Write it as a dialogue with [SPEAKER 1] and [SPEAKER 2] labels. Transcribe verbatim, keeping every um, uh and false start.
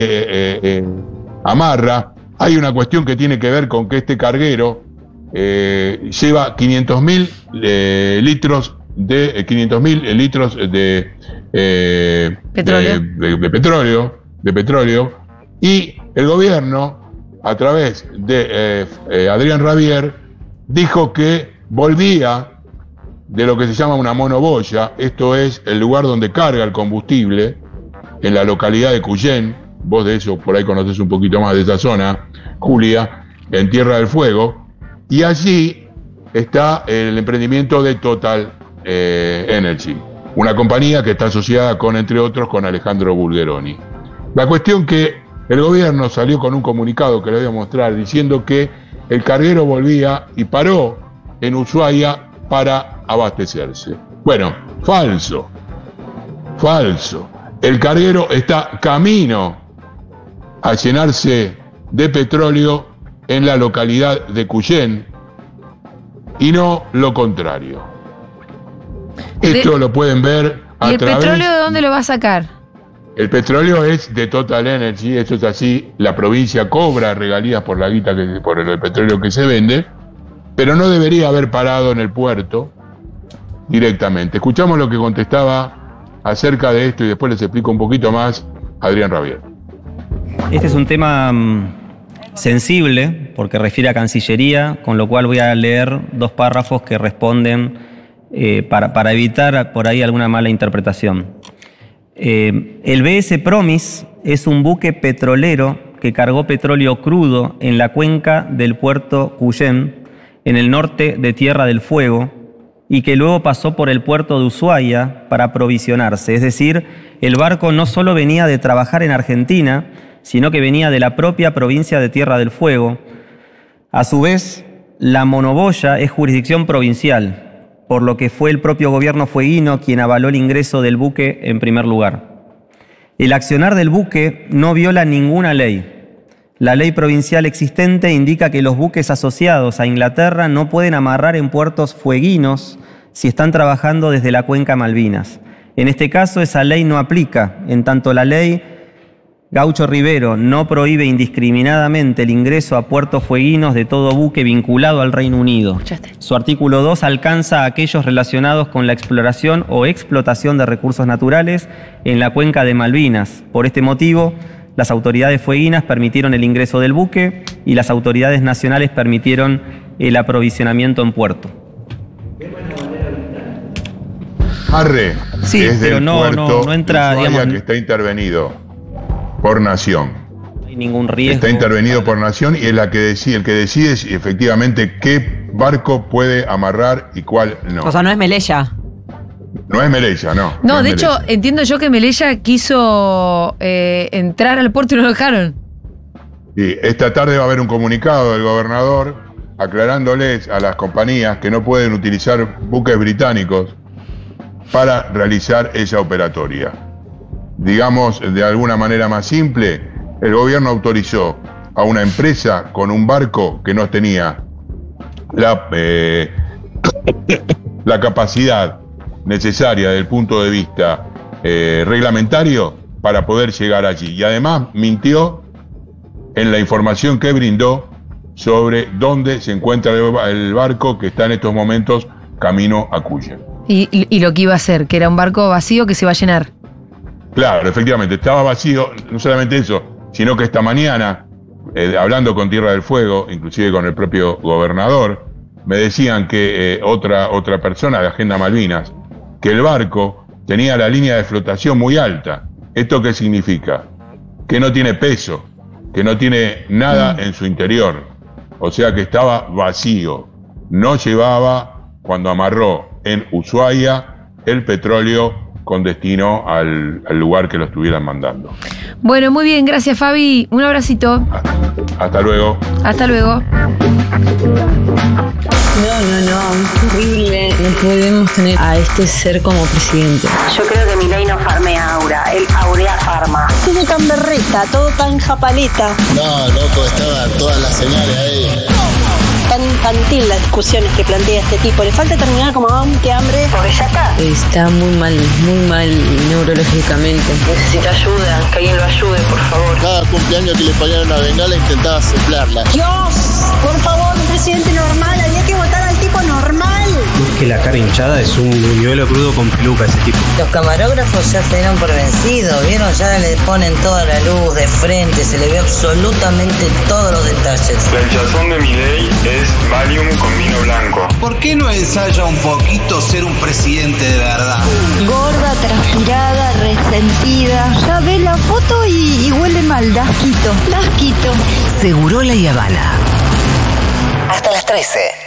[SPEAKER 1] eh, eh, amarra. Hay una cuestión que tiene que ver con que este carguero eh, lleva quinientos mil eh, litros de eh, quinientos mil litros de, eh,
[SPEAKER 2] petróleo.
[SPEAKER 1] De, de, de petróleo, de petróleo, y el gobierno, a través de eh, eh, Adrián Rabier, dijo que volvía de lo que se llama una monoboya. Esto es el lugar donde carga el combustible en la localidad de Cuyén. Vos de eso por ahí conocés un poquito más de esa zona, Julia, en Tierra del Fuego, y allí está el emprendimiento de Total eh, Energy, una compañía que está asociada con, entre otros, con Alejandro Bulgeroni. La cuestión que el gobierno salió con un comunicado que le voy a mostrar diciendo que el carguero volvía y paró en Ushuaia para abastecerse. Bueno, falso, falso. El carguero está camino a llenarse de petróleo en la localidad de Cuyén y no lo contrario. Esto de, lo pueden ver a
[SPEAKER 2] ¿Y el
[SPEAKER 1] través,
[SPEAKER 2] petróleo de dónde lo va a sacar?
[SPEAKER 1] El petróleo es de Total Energy, eso es así. La provincia cobra regalías por la guita, que, por el petróleo que se vende, pero no debería haber parado en el puerto directamente. Escuchamos lo que contestaba acerca de esto y después les explico un poquito más Adrián Rabier.
[SPEAKER 3] Este es un tema um, sensible porque refiere a Cancillería, con lo cual voy a leer dos párrafos que responden eh, para, para evitar por ahí alguna mala interpretación. Eh, el B S Promis es un buque petrolero que cargó petróleo crudo en la cuenca del puerto Cuyén, en el norte de Tierra del Fuego, y que luego pasó por el puerto de Ushuaia para aprovisionarse. Es decir, el barco no solo venía de trabajar en Argentina, sino que venía de la propia provincia de Tierra del Fuego. A su vez, la monoboya es jurisdicción provincial, por lo que fue el propio gobierno fueguino quien avaló el ingreso del buque en primer lugar. El accionar del buque no viola ninguna ley. La ley provincial existente indica que los buques asociados a Inglaterra no pueden amarrar en puertos fueguinos si están trabajando desde la cuenca Malvinas. En este caso, esa ley no aplica, en tanto la ley Gaucho Rivero no prohíbe indiscriminadamente el ingreso a puertos fueguinos de todo buque vinculado al Reino Unido. Su artículo dos alcanza a aquellos relacionados con la exploración o explotación de recursos naturales en la cuenca de Malvinas. Por este motivo, las autoridades fueguinas permitieron el ingreso del buque y las autoridades nacionales permitieron el aprovisionamiento en puerto.
[SPEAKER 1] Arre,
[SPEAKER 3] sí,
[SPEAKER 1] es
[SPEAKER 3] pero
[SPEAKER 1] del
[SPEAKER 3] no,
[SPEAKER 1] puerto
[SPEAKER 3] no, no entra,
[SPEAKER 1] Ushuaia,
[SPEAKER 3] digamos,
[SPEAKER 1] que está intervenido por nación.
[SPEAKER 3] No hay ningún riesgo.
[SPEAKER 1] Está intervenido por nación y es la que decide, el que decide es efectivamente qué barco puede amarrar y cuál no.
[SPEAKER 4] O sea, no es Melella.
[SPEAKER 1] No es Melella, no.
[SPEAKER 2] No,
[SPEAKER 1] no
[SPEAKER 2] de
[SPEAKER 1] es
[SPEAKER 2] hecho,
[SPEAKER 1] Melella.
[SPEAKER 2] entiendo yo que Melella quiso eh, entrar al puerto y no lo dejaron.
[SPEAKER 1] Y esta tarde va a haber un comunicado del gobernador aclarándoles a las compañías que no pueden utilizar buques británicos para realizar esa operatoria. Digamos, de alguna manera más simple, el gobierno autorizó a una empresa con un barco que no tenía la, eh, la capacidad necesaria desde el punto de vista eh, reglamentario para poder llegar allí. Y además mintió en la información que brindó sobre dónde se encuentra el barco que está en estos momentos camino a Cuyén.
[SPEAKER 2] Y, y, y lo que iba a hacer, que era un barco vacío que se va a llenar.
[SPEAKER 1] Claro, efectivamente, estaba vacío, no solamente eso, sino que esta mañana, eh, hablando con Tierra del Fuego, inclusive con el propio gobernador, me decían que eh, otra, otra persona de Agenda Malvinas, que el barco tenía la línea de flotación muy alta. ¿Esto qué significa? Que no tiene peso, que no tiene nada mm. en su interior, o sea que estaba vacío, no llevaba, cuando amarró en Ushuaia, el petróleo con destino al, al lugar que lo estuvieran mandando.
[SPEAKER 2] Bueno, muy bien, gracias Fabi. Un abracito.
[SPEAKER 1] Hasta luego.
[SPEAKER 2] Hasta luego.
[SPEAKER 5] No, no, no, horrible. No podemos tener a este ser como presidente.
[SPEAKER 6] Yo creo que Milei no farmea Aura, él aurea farma.
[SPEAKER 7] Todo tan berreta, todo tan japaleta.
[SPEAKER 8] No, loco, estaban todas las señales ahí.
[SPEAKER 7] Tan
[SPEAKER 6] tan infantil las discusiones que plantea este tipo. Le falta terminar como vamos, qué hambre, porque ya está.
[SPEAKER 5] Está muy mal, muy mal neurológicamente.
[SPEAKER 6] Necesita ayuda, que alguien lo ayude, por favor.
[SPEAKER 4] Cada cumpleaños que le ponían una bengala intentaba soplarla.
[SPEAKER 6] Dios, por favor, un presidente normal, había que votar al tipo normal.
[SPEAKER 7] Que la cara hinchada es un buñuelo crudo con peluca ese tipo.
[SPEAKER 8] Los camarógrafos ya se dieron por vencidos, ¿vieron? Ya le ponen toda la luz de frente, se le ve absolutamente todos los detalles.
[SPEAKER 9] La hinchazón de Milei es Valium con vino blanco.
[SPEAKER 10] ¿Por qué no ensaya un poquito ser un presidente de verdad?
[SPEAKER 11] Gorda, transpirada, resentida. Ya ve la foto y, y huele mal, dasquito, dasquito.
[SPEAKER 12] Segurola y Habana. Hasta las trece.